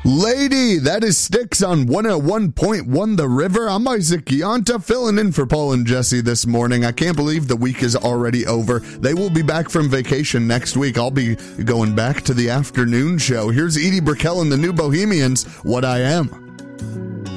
Lady, that is Styx on 101.1 The River. I'm Isaac Yanta, filling in for Paul and Jesse this morning. I can't believe the week is already over. They will be back from vacation next week. I'll be going back to the afternoon show. Here's Edie Brickell and the New Bohemians, What I Am.